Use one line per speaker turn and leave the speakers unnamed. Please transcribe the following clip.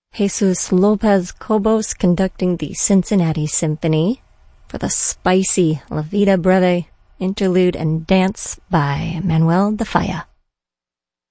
Jesus Lopez Cobos conducting the Cincinnati Symphony for the spicy La Vida Breve interlude and dance by Manuel de Falla.